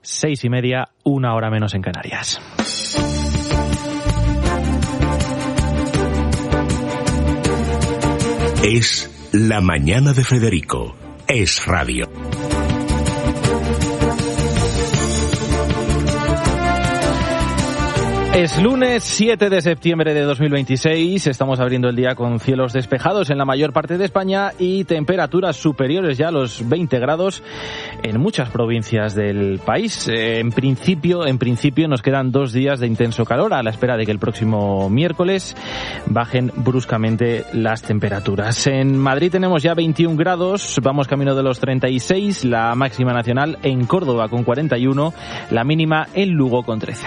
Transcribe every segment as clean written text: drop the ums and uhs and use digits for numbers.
6:30, 1 hora menos en Canarias. Es la mañana de Federico. Es radio. Es lunes 7 de septiembre de 2026, estamos abriendo el día con cielos despejados en la mayor parte de España y temperaturas superiores ya a los 20 grados en muchas provincias del país. En principio nos quedan 2 días de intenso calor a la espera de que el próximo miércoles bajen bruscamente las temperaturas. En Madrid tenemos ya 21 grados, vamos camino de los 36, la máxima nacional en Córdoba con 41, la mínima en Lugo con 13.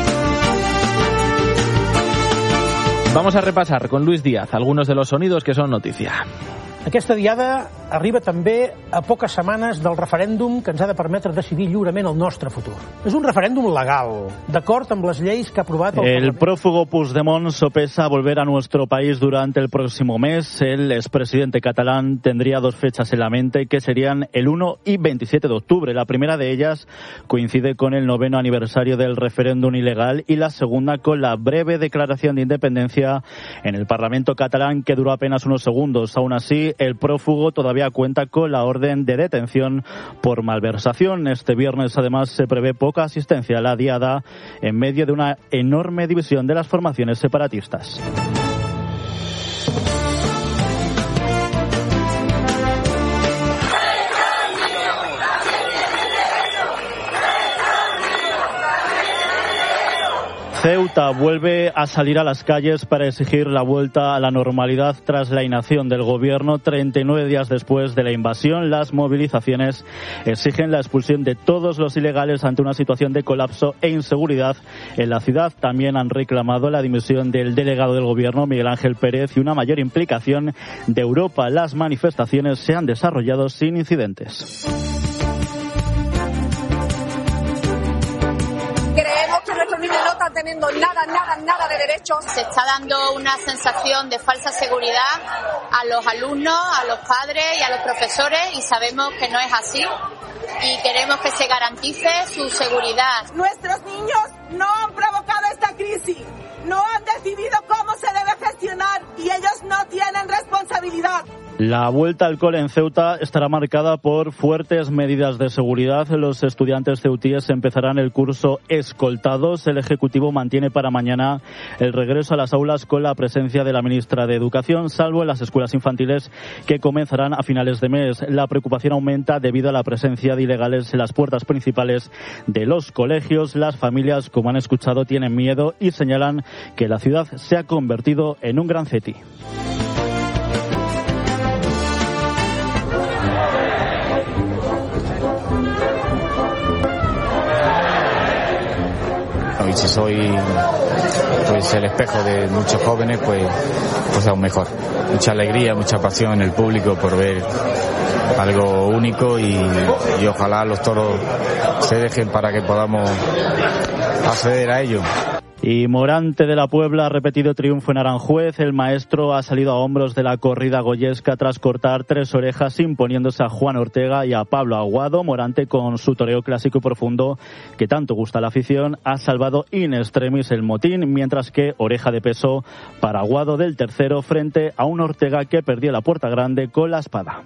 Vamos a repasar con Luis Díaz algunos de los sonidos que son noticia. Aquesta diada arriba també a poques setmanes del referèndum que ens ha de permetre decidir lliurement el nostre futur. És un referèndum legal, d'acord amb les lleis que ha aprovat el Parlament. El prófugo Puigdemont sopesa volver a nuestro país durante el próximo mes. El expresidente catalán tendría 2 fechas en la mente, que serían el 1 y 27 de octubre. La primera de ellas coincide con el 9º aniversario del referéndum ilegal y la segunda con la breve declaración de independencia en el Parlamento catalán, que duró apenas unos segundos. Aún así, el prófugo todavía cuenta con la orden de detención por malversación. Este viernes, además, se prevé poca asistencia a la diada en medio de una enorme división de las formaciones separatistas. Ceuta vuelve a salir a las calles para exigir la vuelta a la normalidad tras la inacción del gobierno. 39 días después de la invasión, las movilizaciones exigen la expulsión de todos los ilegales ante una situación de colapso e inseguridad en la ciudad. También han reclamado la dimisión del delegado del gobierno, Miguel Ángel Pérez, y una mayor implicación de Europa. Las manifestaciones se han desarrollado sin incidentes. No están teniendo nada de derechos. Se está dando una sensación de falsa seguridad a los alumnos, a los padres y a los profesores, y sabemos que no es así y queremos que se garantice su seguridad. Nuestros niños no han provocado esta crisis, no han decidido cómo se debe gestionar y ellos no tienen responsabilidad. La vuelta al cole en Ceuta estará marcada por fuertes medidas de seguridad. Los estudiantes ceutíes empezarán el curso escoltados. El Ejecutivo mantiene para mañana el regreso a las aulas con la presencia de la ministra de Educación, salvo en las escuelas infantiles que comenzarán a finales de mes. La preocupación aumenta debido a la presencia de ilegales en las puertas principales de los colegios. Las familias, como han escuchado, tienen miedo y señalan que la ciudad se ha convertido en un gran Ceti. Y si soy pues el espejo de muchos jóvenes, pues aún mejor. Mucha alegría, mucha pasión en el público por ver algo único y ojalá los toros se dejen para que podamos acceder a ello. Y Morante de la Puebla ha repetido triunfo en Aranjuez. El maestro ha salido a hombros de la corrida goyesca tras cortar 3 orejas, imponiéndose a Juan Ortega y a Pablo Aguado. Morante, con su toreo clásico y profundo que tanto gusta a la afición, ha salvado in extremis el motín, mientras que oreja de peso para Aguado del tercero frente a un Ortega que perdió la puerta grande con la espada.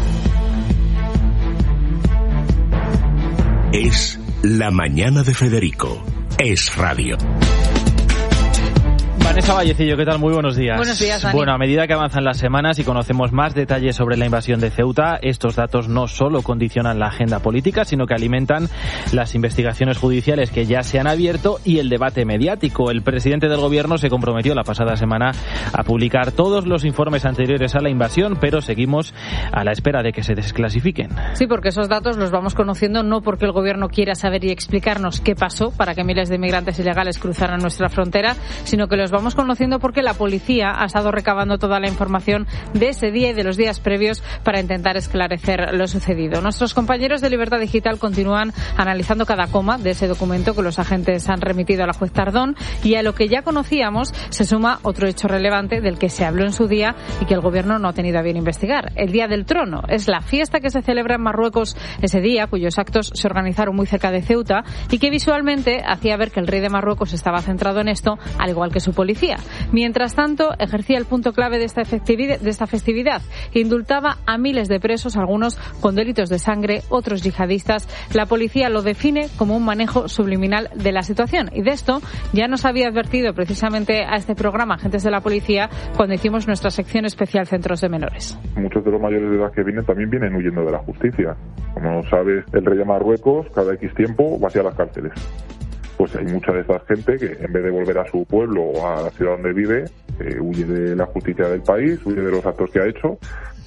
Es la mañana de Federico. Es radio. Vanessa Vallecillo, ¿qué tal? Muy buenos días. Buenos días, Dani. Bueno, a medida que avanzan las semanas y conocemos más detalles sobre la invasión de Ceuta, estos datos no solo condicionan la agenda política, sino que alimentan las investigaciones judiciales que ya se han abierto y el debate mediático. El presidente del gobierno se comprometió la pasada semana a publicar todos los informes anteriores a la invasión, pero seguimos a la espera de que se desclasifiquen. Sí, porque esos datos los vamos conociendo no porque el gobierno quiera saber y explicarnos qué pasó para que miles de inmigrantes ilegales cruzaran nuestra frontera, sino que los vamos conociendo porque la policía ha estado recabando toda la información de ese día y de los días previos para intentar esclarecer lo sucedido. Nuestros compañeros de Libertad Digital continúan analizando cada coma de ese documento que los agentes han remitido a la juez Tardón, y a lo que ya conocíamos se suma otro hecho relevante del que se habló en su día y que el gobierno no ha tenido a bien investigar. El Día del Trono es la fiesta que se celebra en Marruecos ese día, cuyos actos se organizaron muy cerca de Ceuta y que visualmente hacía ver que el rey de Marruecos estaba centrado en esto, al igual que su policía. Mientras tanto, ejercía el punto clave de esta festividad. Indultaba a miles de presos, algunos con delitos de sangre, otros yihadistas. La policía lo define como un manejo subliminal de la situación, y de esto ya nos había advertido precisamente a este programa agentes de la policía cuando hicimos nuestra sección especial Centros de Menores. Muchos de los mayores de edad que vienen también vienen huyendo de la justicia. Como sabes, el rey de Marruecos cada X tiempo va hacia las cárceles. Pues hay mucha de esta gente que en vez de volver a su pueblo o a la ciudad donde vive, huye de la justicia del país, huye de los actos que ha hecho,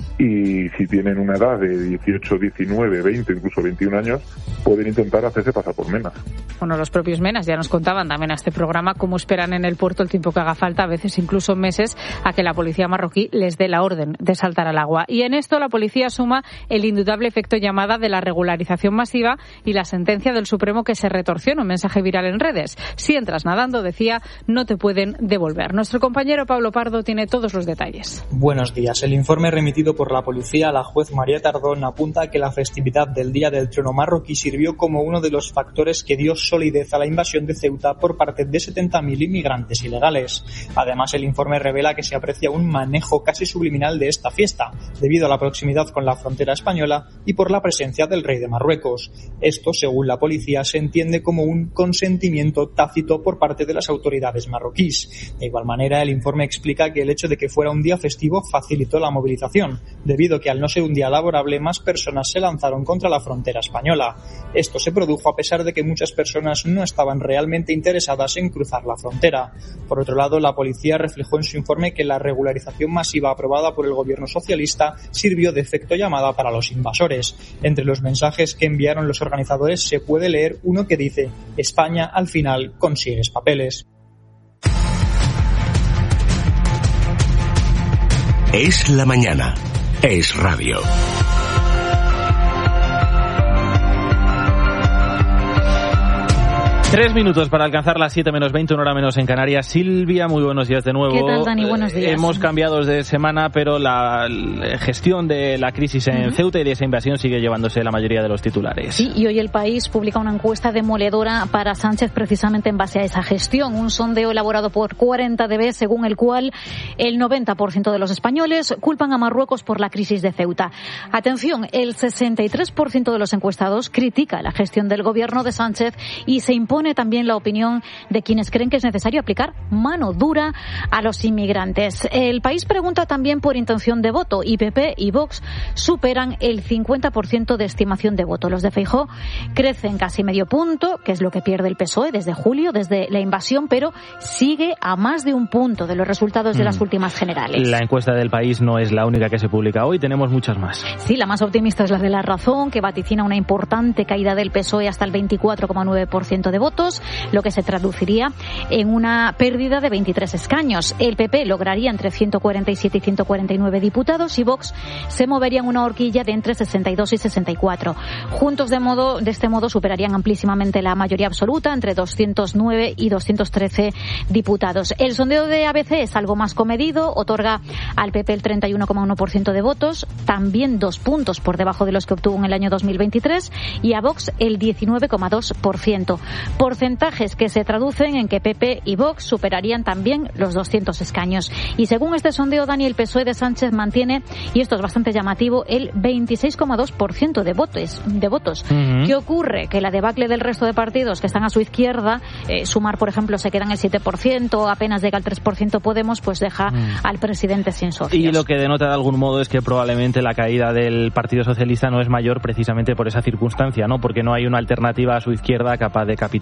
y si tienen una edad de 18, 19, 20, incluso 21 años, pueden intentar hacerse pasar por menas. Bueno, los propios menas ya nos contaban también a este programa cómo esperan en el puerto el tiempo que haga falta, a veces incluso meses, a que la policía marroquí les dé la orden de saltar al agua. Y en esto la policía suma el indudable efecto llamada de la regularización masiva y la sentencia del Supremo que se retorció en un mensaje viral en redes. Si entras nadando, decía, no te pueden devolver. Nuestro compañero Pablo Pardo tiene todos los detalles. Buenos días. El informe remitido por la policía a la juez María Tardón apunta que la festividad del Día del Trono marroquí sirvió como uno de los factores que dio solidez a la invasión de Ceuta por parte de 70.000 inmigrantes ilegales. Además, el informe revela que se aprecia un manejo casi subliminal de esta fiesta, debido a la proximidad con la frontera española y por la presencia del rey de Marruecos. Esto, según la policía, se entiende como un consentimiento tácito por parte de las autoridades marroquíes. De igual manera, el informe explica que el hecho de que fuera un día festivo facilitó la movilización, debido a que al no ser un día laborable, más personas se lanzaron contra la frontera española. Esto se produjo a pesar de que muchas personas no estaban realmente interesadas en cruzar la frontera. Por otro lado, la policía reflejó en su informe que la regularización masiva aprobada por el gobierno socialista sirvió de efecto llamada para los invasores. Entre los mensajes que enviaron los organizadores se puede leer uno que dice: España al final consigues papeles. Es la mañana. Es radio. 3 minutos para alcanzar las 7 menos 20, una hora menos en Canarias. Silvia, muy buenos días de nuevo. ¿Qué tal, Dani? Buenos días. Hemos cambiado de semana, pero la gestión de la crisis en Ceuta y de esa invasión sigue llevándose la mayoría de los titulares. Sí, y hoy El País publica una encuesta demoledora para Sánchez precisamente en base a esa gestión. Un sondeo elaborado por 40DB, según el cual el 90% de los españoles culpan a Marruecos por la crisis de Ceuta. Atención, el 63% de los encuestados critica la gestión del gobierno de Sánchez y se impone también la opinión de quienes creen que es necesario aplicar mano dura a los inmigrantes. El País pregunta también por intención de voto y PP y Vox superan el 50% de estimación de voto. Los de Feijóo crecen casi medio punto, que es lo que pierde el PSOE desde julio, desde la invasión, pero sigue a más de un punto de los resultados de las últimas generales. La encuesta del País no es la única que se publica hoy, tenemos muchas más. Sí, la más optimista es la de La Razón, que vaticina una importante caída del PSOE hasta el 24,9% de votos, lo que se traduciría en una pérdida de 23 escaños. El PP lograría entre 147 y 149 diputados y Vox se movería en una horquilla de entre 62 y 64. Juntos de este modo superarían amplísimamente la mayoría absoluta, entre 209 y 213 diputados. El sondeo de ABC es algo más comedido, otorga al PP el 31,1% de votos, también 2 puntos por debajo de los que obtuvo en el año 2023, y a Vox el 19,2%. Porcentajes que se traducen en que PP y Vox superarían también los 200 escaños. Y según este sondeo, Dani, el PSOE de Sánchez mantiene, y esto es bastante llamativo, el 26,2% de votos. ¿Qué ocurre? Que la debacle del resto de partidos que están a su izquierda, Sumar, por ejemplo, se queda en el 7%, apenas llega al 3% Podemos, pues deja al presidente sin socios. Y lo que denota de algún modo es que probablemente la caída del Partido Socialista no es mayor precisamente por esa circunstancia, ¿no? Porque no hay una alternativa a su izquierda capaz de capitalizar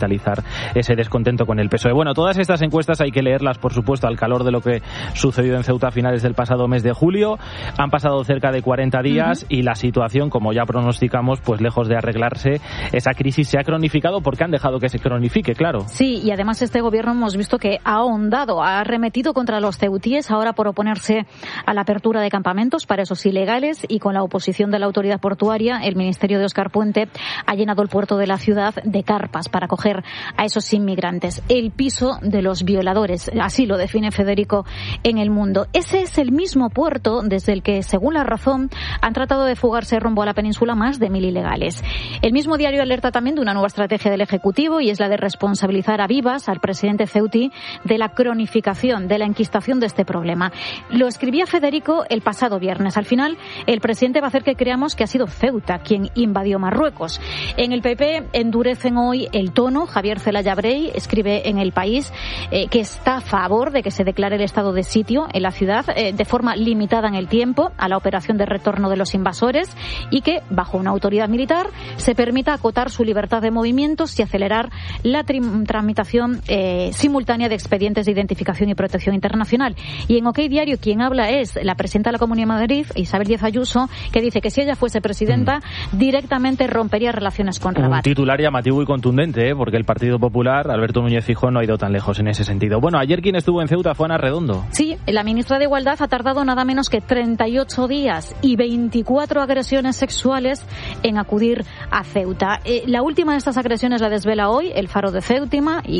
capitalizar ese descontento con el PSOE. Bueno, todas estas encuestas hay que leerlas, por supuesto, al calor de lo que sucedió en Ceuta a finales del pasado mes de julio. Han pasado cerca de 40 días y la situación, como ya pronosticamos, pues lejos de arreglarse, esa crisis se ha cronificado porque han dejado que se cronifique, claro. Sí, y además este gobierno hemos visto que ha ahondado, ha arremetido contra los ceutíes ahora por oponerse a la apertura de campamentos para esos ilegales, y con la oposición de la autoridad portuaria, el ministerio de Óscar Puente ha llenado el puerto de la ciudad de carpas para acoger a esos inmigrantes. El piso de los violadores, así lo define Federico en El Mundo. Ese es el mismo puerto desde el que, según La Razón, han tratado de fugarse rumbo a la península más de 1.000 ilegales. El mismo diario alerta también de una nueva estrategia del Ejecutivo, y es la de responsabilizar a vivas al presidente ceutí de la cronificación, de la enquistación de este problema. Lo escribía Federico el pasado viernes. Al final, el presidente va a hacer que creamos que ha sido Ceuta quien invadió Marruecos. En el PP endurecen hoy el tono. Javier Celaya Brey escribe en El País que está a favor de que se declare el estado de sitio en la ciudad de forma limitada en el tiempo a la operación de retorno de los invasores, y que, bajo una autoridad militar, se permita acotar su libertad de movimientos y acelerar la tramitación simultánea de expedientes de identificación y protección internacional. Y en OK Diario quien habla es la presidenta de la Comunidad de Madrid, Isabel Díaz Ayuso, que dice que si ella fuese presidenta, directamente rompería relaciones con Rabat. Un titular llamativo y contundente, porque el Partido Popular, Alberto Núñez Feijóo, no ha ido tan lejos en ese sentido. Bueno, ayer quien estuvo en Ceuta fue Ana Redondo. Sí, la ministra de Igualdad ha tardado nada menos que 38 días y 24 agresiones sexuales en acudir a Ceuta. La última de estas agresiones la desvela hoy el Faro de Ceuta,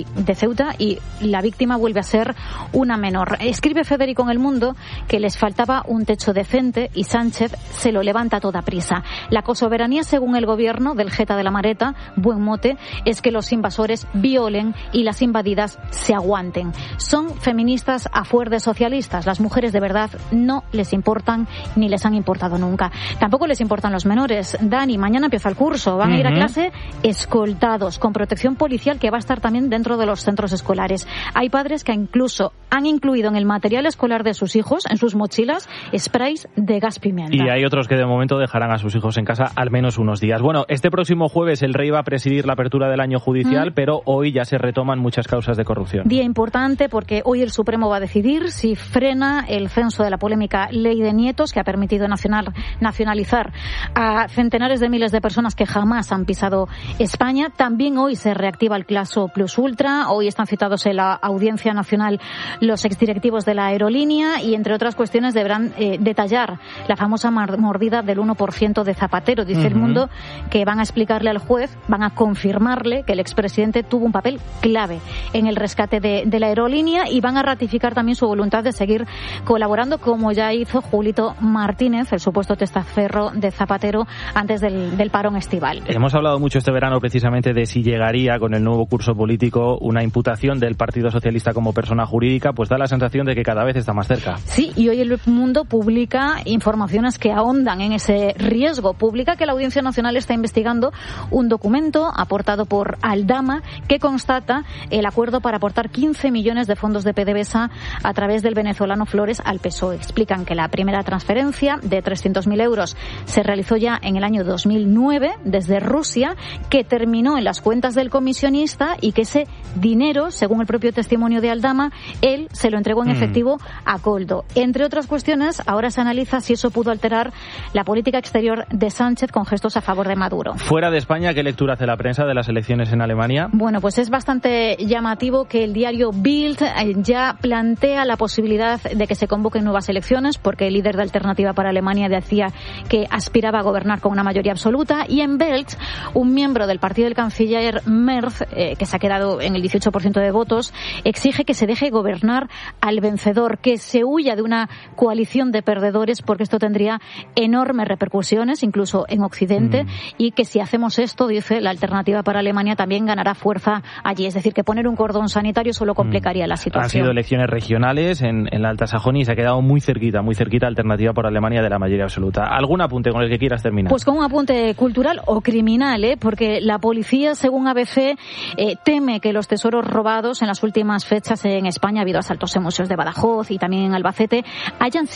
y la víctima vuelve a ser una menor. Escribe Federico en El Mundo que les faltaba un techo decente y Sánchez se lo levanta a toda prisa. La cosoberanía, según el gobierno del Jeta de la Mareta, buen mote, es que los invasores violen y las invadidas se aguanten. Son feministas a fuer de socialistas. Las mujeres de verdad no les importan ni les han importado nunca. Tampoco les importan los menores. Dani, mañana empieza el curso. Van a ir a clase escoltados, con protección policial que va a estar también dentro de los centros escolares. Hay padres que incluso han incluido en el material escolar de sus hijos, en sus mochilas, sprays de gas pimienta. Y hay otros que de momento dejarán a sus hijos en casa al menos unos días. Bueno, este próximo jueves el Rey va a presidir la apertura del año judicial, pero hoy ya se retoman muchas causas de corrupción. Día importante porque hoy el Supremo va a decidir si frena el censo de la polémica Ley de Nietos, que ha permitido nacionalizar a centenares de miles de personas que jamás han pisado España. También hoy se reactiva el caso Plus Ultra. Hoy están citados en la Audiencia Nacional los exdirectivos de la aerolínea y, entre otras cuestiones, deberán detallar la famosa mordida del 1% de Zapatero. Dice El Mundo que van a explicarle al juez, van a confirmarle que el expresidente tuvo un papel clave en el rescate de la aerolínea, y van a ratificar también su voluntad de seguir colaborando, como ya hizo Julito Martínez, el supuesto testaferro de Zapatero, antes del parón estival. Hemos hablado mucho este verano precisamente de si llegaría con el nuevo curso político una imputación del Partido Socialista como persona jurídica. Pues da la sensación de que cada vez está más cerca. Sí, y hoy El Mundo publica informaciones que ahondan en ese riesgo. Publica que la Audiencia Nacional está investigando un documento aportado por Aldama que constata el acuerdo para aportar 15 millones de fondos de PDVSA a través del venezolano Flores al PSOE. Explican que la primera transferencia de 300.000 euros se realizó ya en el año 2009 desde Rusia, que terminó en las cuentas del comisionista, y que ese dinero, según el propio testimonio de Aldama, él se lo entregó en efectivo a Koldo. Entre otras cuestiones, ahora se analiza si eso pudo alterar la política exterior de Sánchez con gestos a favor de Maduro. Fuera de España, ¿qué lectura hace la prensa de las elecciones en Alemania? Bueno, pues es bastante llamativo que el diario Bild ya plantea la posibilidad de que se convoquen nuevas elecciones, porque el líder de Alternativa para Alemania decía que aspiraba a gobernar con una mayoría absoluta, y en Welt, un miembro del partido del canciller Merz, que se ha quedado en el 18% de votos, exige que se deje gobernar al vencedor, que se huya de una coalición de perdedores, porque esto tendría enormes repercusiones, incluso en Occidente, y que si hacemos esto, dice, la Alternativa para Alemania también ganará fuerza allí. Es decir, que poner un cordón sanitario solo complicaría la situación. Han sido elecciones regionales en la Alta Sajonia y se ha quedado muy cerquita Alternativa por Alemania de la mayoría absoluta. ¿Algún apunte con el que quieras terminar? Pues con un apunte cultural o criminal, porque la policía, según ABC, teme que los tesoros robados en las últimas fechas en España, ha habido asaltos en museos de Badajoz y también en Albacete, hayan sido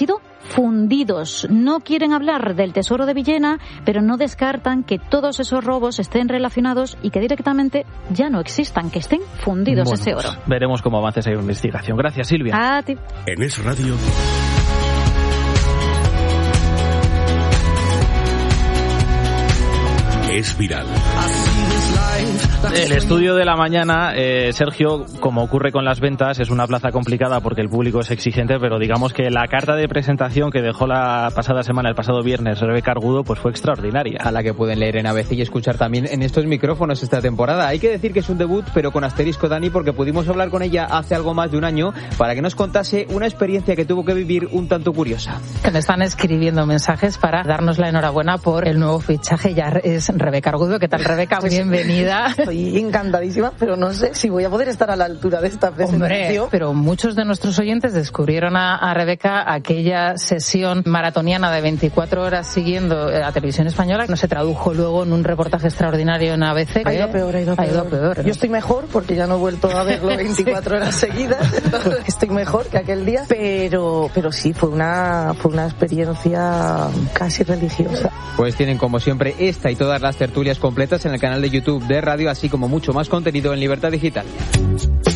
fundidos. No quieren hablar del tesoro de Villena, pero no descartan que todos esos robos estén relacionados y que directamente ya no existan, que estén fundidos ese oro. Veremos cómo avanza esa investigación. Gracias, Silvia. A ti. En Es Radio. Es viral. El estudio de la mañana, Sergio, como ocurre con las ventas, es una plaza complicada porque el público es exigente, pero digamos que la carta de presentación que dejó la pasada semana, el pasado viernes, Rebeca Argudo, pues fue extraordinaria. A la que pueden leer en ABC y escuchar también en estos micrófonos esta temporada. Hay que decir que es un debut, pero con asterisco, Dani, porque pudimos hablar con ella hace algo más de un año para que nos contase una experiencia que tuvo que vivir un tanto curiosa. Me están escribiendo mensajes para darnos la enhorabuena por el nuevo fichaje. Ya es Rebeca Argudo. ¿Qué tal, Rebeca? Pues, bienvenida. Estoy encantadísima, pero no sé si voy a poder estar a la altura de esta presentación. Hombre, pero muchos de nuestros oyentes descubrieron a Rebeca aquella sesión maratoniana de 24 horas siguiendo a Televisión Española, que no se tradujo luego en un reportaje extraordinario en ABC. Ha ido peor. ¿no? Yo estoy mejor porque ya no he vuelto a verlo 24 horas seguidas. Estoy mejor que aquel día, pero sí, fue una experiencia casi religiosa. Pues tienen, como siempre, esta y todas las tertulias completas en el canal de YouTube de Radio, así como mucho más contenido en Libertad Digital.